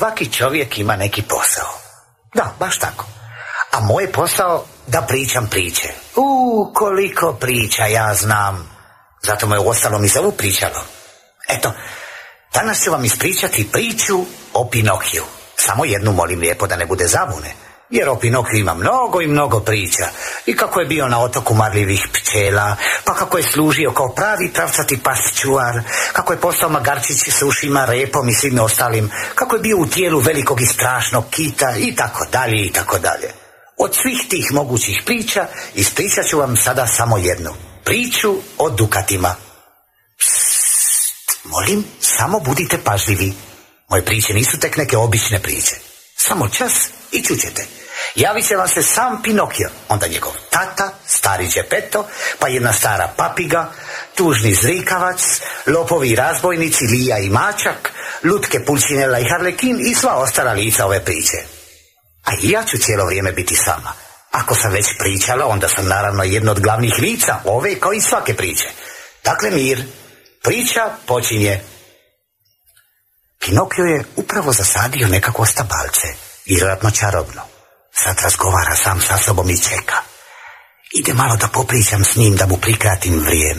svaki čovjek ima neki posao. Da, baš tako. A moj posao da pričam priče. Koliko priča ja znam. Zato me ostalo mi zovu pričalo. Eto, danas ću vam ispričati priču o Pinokiju. Samo jednu molim lijepo da ne bude zabune. Jer o Pinokiju ima mnogo i mnogo priča. I kako je bio na otoku marljivih pčela, pa kako je služio kao pravi pravcati pas čuvar, kako je postao magarčić s ušima, repom i svim ostalim, kako je bio u tijelu velikog i strašnog kita i tako dalje i tako dalje. Od svih tih mogućih priča ispričat ću vam sada samo jednu. Priču o dukatima. Psst, molim, samo budite pažljivi. Moje priče nisu tek neke obične priče. Samo čas i čućete. Javit će vam se sam Pinokio, onda njegov tata, stari Đepeto, pa jedna stara papiga, tužni zrikavac, lopovi i razbojnici, Lija i Mačak, lutke Pulcinella i Harlekin i sva ostala lica ove priče. A i ja ću cijelo vrijeme biti sama. Ako sam već pričala, onda sam naravno jedno od glavnih lica ove kao i svake priče. Dakle, mir. Priča počinje. Pinokio je upravo zasadio nekako stabalce, vjerojatno čarobno. Sad razgovara sam sa sobom i čeka. Ide malo da popričam s njim, da mu prikratim vrijeme.